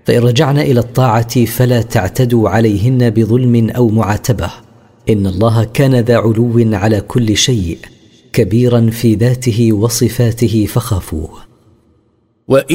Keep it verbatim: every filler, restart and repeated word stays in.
فإن رجعن إلى الطاعة فلا تعتدوا عليهن بظلم أو معاتبة، إن الله كان ذا علو على كل شيء، كبيرا في ذاته وصفاته فخافوه.